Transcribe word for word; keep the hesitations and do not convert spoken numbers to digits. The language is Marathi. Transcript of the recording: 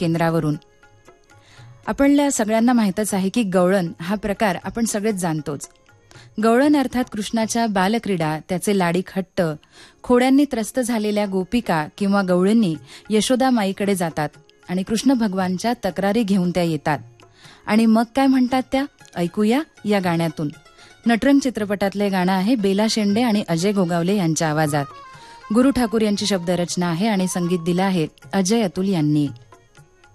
केंद्रावरून. आपल्या सगळ्यांना माहीतच आहे की गवळण हा प्रकार आपण सगळेच जाणतोच. गवळण अर्थात कृष्णाच्या बालक्रीडा, त्याचे लाडीक हट्ट, खोड्यांनी त्रस्त झालेल्या गोपिका किंवा गवळींनी यशोदा माईकडे जातात आणि कृष्ण भगवानच्या तक्रारी घेऊन त्या येतात. आणि मग काय म्हणतात त्या ऐकूया या गाण्यातून. नटरंग चित्रपटातले गाणं आहे बेला शेंडे आणि अजय गोगावले यांच्या आवाजात. गुरु ठाकूर यांची शब्दरचना आहे आणि संगीत दिलं आहे अजय अतुल यांनी.